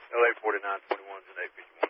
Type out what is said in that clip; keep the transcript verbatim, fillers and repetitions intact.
L A forty-nine twenty-one is an eight fifty-one.